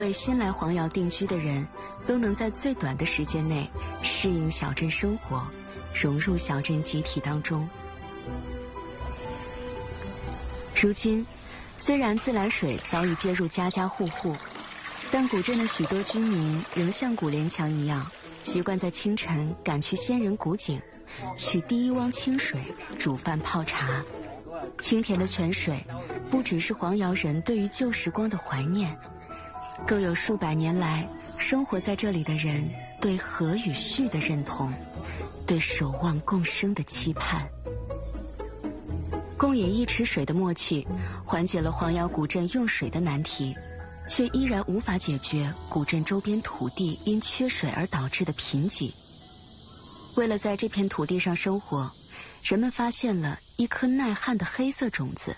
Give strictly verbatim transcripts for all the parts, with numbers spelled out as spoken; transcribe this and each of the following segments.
为新来黄瑶定居的人都能在最短的时间内适应小镇生活，融入小镇集体当中。如今，虽然自来水早已接入家家户户，但古镇的许多居民仍像古连强一样，习惯在清晨赶去仙人古井，取第一汪清水煮饭泡茶。清甜的泉水，不只是黄瑶人对于旧时光的怀念，更有数百年来生活在这里的人对和与序的认同，对守望共生的期盼。共饮一池水的默契，缓解了黄瑶古镇用水的难题，却依然无法解决古镇周边土地因缺水而导致的贫瘠。为了在这片土地上生活，人们发现了一颗耐旱的黑色种子。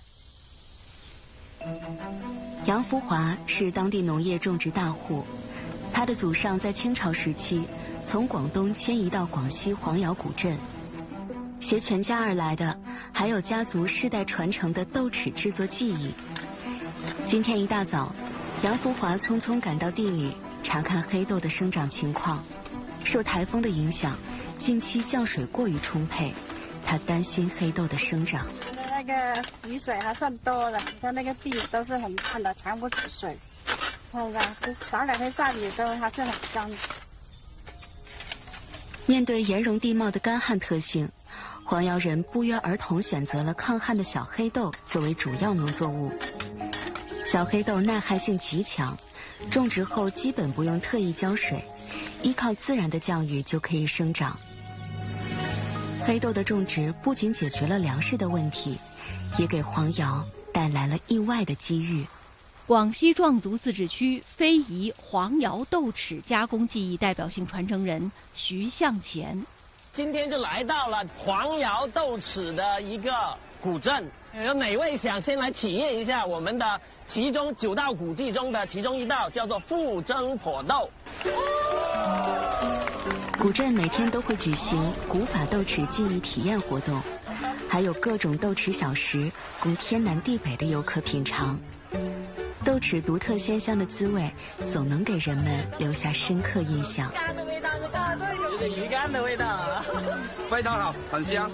杨福华是当地农业种植大户，他的祖上在清朝时期从广东迁移到广西黄瑶古镇，携全家而来的还有家族世代传承的豆豉制作技艺。今天一大早，杨福华匆匆赶到地里查看黑豆的生长情况。受台风的影响，近期降水过于充沛，他担心黑豆的生长。 那个雨水还算多了，你看那个地都是很干的，藏不住水。看看，打两天下雨都还是很干。 面对岩溶地貌的干旱特性，黄瑶人不约而同选择了抗旱的小黑豆作为主要农作物。小黑豆耐旱性极强，种植后基本不用特意浇水，依靠自然的降雨就可以生长。黑豆的种植不仅解决了粮食的问题，也给黄瑶带来了意外的机遇。 广西壮族自治区非遗黄瑶豆豉加工技艺代表性传承人徐向前， 今天就来到了黄瑶豆豉的一个古镇，有哪位想先来体验一下我们的其中九道古技中的其中一道，叫做富蒸破豆。 古镇每天都会举行古法豆豉技艺体验活动，还有各种豆豉小食供天南地北的游客品尝。豆豉独特鲜香的滋味，总能给人们留下深刻印象。 干的味道，有点鱼干的味道啊， 非常好，很香。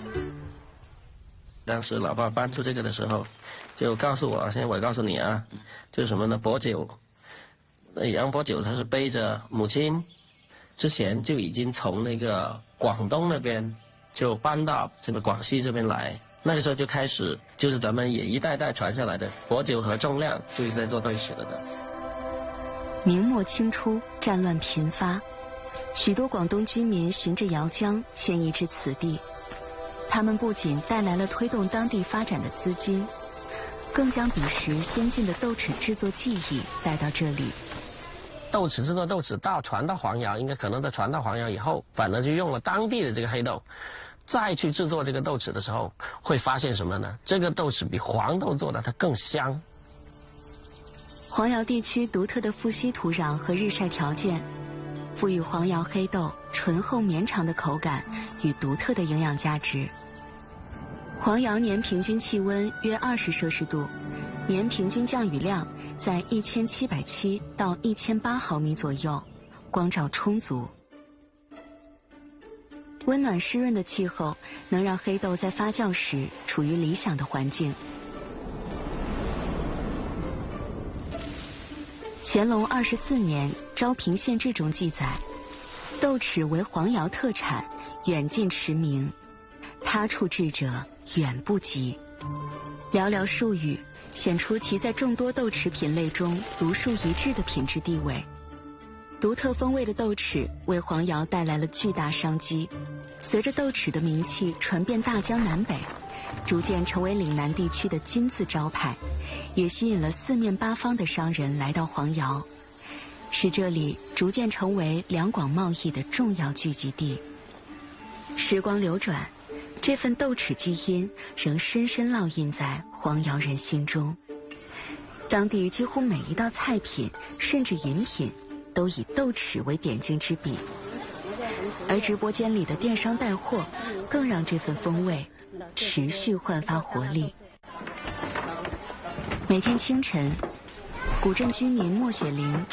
当时老爸搬出这个的时候，就告诉我，现在我告诉你啊，就是什么呢？薄酒，杨薄酒他是背着母亲，之前就已经从那个广东那边就搬到这个广西这边来。那个时候就开始，就是咱们也一代代传下来的薄酒和重量，就是在做豆豉了的。 明末清初，战乱频发，许多广东居民循着姚江迁移至此地。他们不仅带来了推动当地发展的资金，更将彼时先进的豆豉制作技艺带到这里。 豆豉制作豆豉到传到黄瑶，应该可能在传到黄瑶以后，反而就用了当地的这个黑豆。再去制作这个豆豉的时候，会发现什么呢？这个豆豉比黄豆做的它更香。 黄瑶地区独特的富硒土壤和日晒条件，赋予黄瑶黑豆醇厚绵长的口感与独特的营养价值。黄瑶年平均气温约二十摄氏度，年平均降雨量在一千七百七到一千八毫米左右，光照充足。温暖湿润的气候能让黑豆在发酵时处于理想的环境。乾隆二十四年《昭平县志》中记载，豆豉为黄瑶特产，远近驰名，他处制者远不及。寥寥数语显出其在众多豆豉品类中独树一帜的品质地位。独特风味的豆豉为黄瑶带来了巨大商机，随着豆豉的名气传遍大江南北，逐渐成为岭南地区的金字招牌，也吸引了四面八方的商人来到黄瑶，使这里逐渐成为两广贸易的重要聚集地。时光流转，这份豆豉基因仍深深烙印在黄瑶人心中。当地几乎每一道菜品，甚至饮品，都以豆豉为点睛之笔，而直播间里的电商带货更让这份风味持续焕发活力。每天清晨， 古镇居民莫雪玲